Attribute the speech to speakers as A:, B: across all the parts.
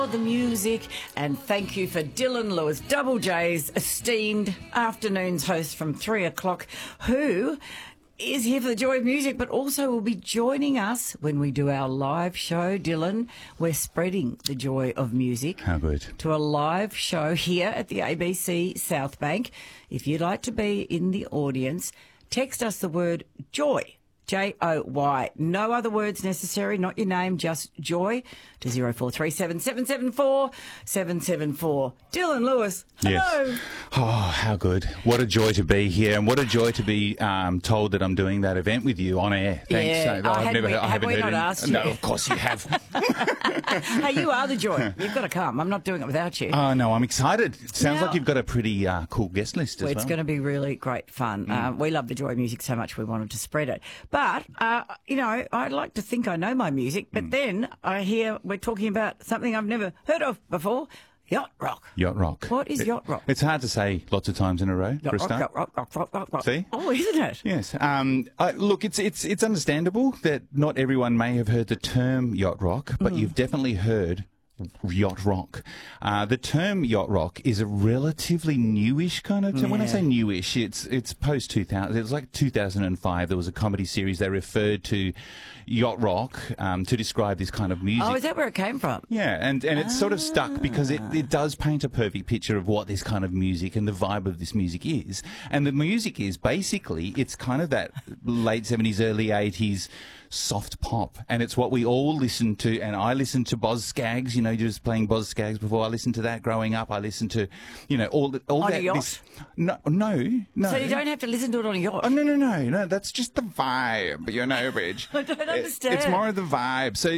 A: The music, and thank you for Dylan Lewis, Double J's esteemed afternoons host from 3 o'clock, who is here for the joy of music, but also will be joining us when we do our live show. Dylan, we're spreading the joy of music.
B: How good.
A: To a live show here at the ABC South Bank. If you'd like to be in the audience, text us the word joy. Joy. No other words necessary, not your name, just joy to 0437 774 774. Dylan Lewis, hello.
B: Yes. Oh, how good. What a joy to be here, and what a joy to be told that I'm doing that event with you on air. Thanks.
A: Yeah.
B: I haven't heard
A: not
B: it.
A: asked you?
B: No, of course you have.
A: Hey, you are the joy. You've got to come. I'm not doing it without you.
B: Oh, no, I'm excited. It sounds
A: Now,
B: like you've got a pretty cool guest list as well.
A: It's going to be really great fun. We love the joy of music so much we wanted to spread it. But, I like to think I know my music, but then I hear we're talking about something I've never heard of before, yacht rock.
B: Yacht rock.
A: What is yacht rock?
B: It's hard to say lots of times in a row for a start.
A: Yacht rock.
B: See?
A: Oh, isn't it?
B: Yes. Look, it's understandable that not everyone may have heard the term yacht rock, but you've definitely heard yacht rock. The term yacht rock is a relatively newish kind of term. When I say newish, it's post 2000. It was like 2005. There was a comedy series they referred to yacht rock to describe this kind of music.
A: Oh, is that where it came from?
B: Yeah, and it's sort of stuck because it does paint a perfect picture of what this kind of music and the vibe of this music is. And the music is basically, it's kind of that late 70s, early 80s soft pop, and it's what we all listen to. And I listened to Boz Scaggs, just playing Boz Scaggs before. I listened to that growing up. I listened to, all
A: on
B: that.
A: A yacht?
B: No.
A: So you don't have to listen to it on a yacht?
B: Oh, no. That's just the vibe, Bridge.
A: I don't understand.
B: It's more of the vibe. So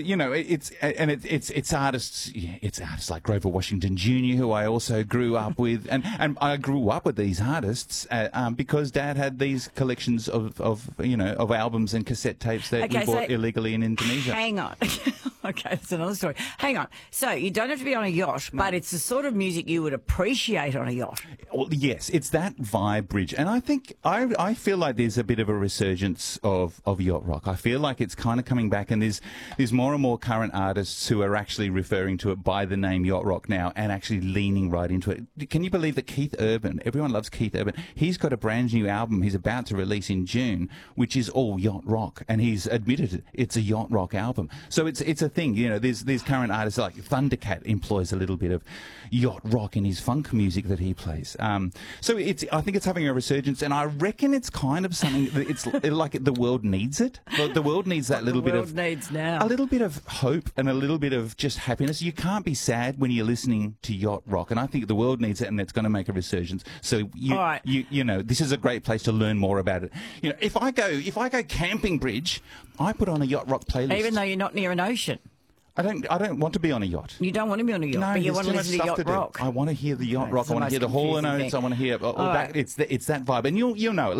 B: it's artists. Yeah, it's artists like Grover Washington Jr., who I also grew up with, and I grew up with these artists because Dad had these collections of albums and cassette tapes that we bought illegally in Indonesia.
A: Hang on. Okay, that's another story. Hang on. So you don't have to be on a yacht, but it's the sort of music you would appreciate on a yacht.
B: Well, yes, it's that vibe, Bridge. And I think I feel like there's a bit of a resurgence of yacht rock. I feel like it's kind of coming back, and there's more and more current artists who are actually referring to it by the name yacht rock now and actually leaning right into it. Can you believe that Keith Urban, everyone loves Keith Urban, he's got a brand new album he's about to release in June, which is all yacht rock, and he's admitted it's a yacht rock album. So it's a thing, there's current artists like Thundercat employs a little bit of yacht rock in his funk music that he plays. So I think it's having a resurgence, and I reckon it's kind of something that it's like the world needs it. The world needs that little bit of
A: needs now.
B: A little bit of hope and a little bit of just happiness. You can't be sad when you're listening to yacht rock, and I think the world needs it, and it's going to make a resurgence. So this is a great place to learn more about it. If I go camping, Bridge, I put on a yacht rock playlist.
A: Even though you're not near an ocean.
B: I don't want to be on a yacht.
A: You don't want to be on a yacht,
B: no,
A: but you want to listen to yacht rock.
B: I want to hear the yacht rock. I want to hear the Hall & Oates. I want to hear it's that vibe, and you'll know it.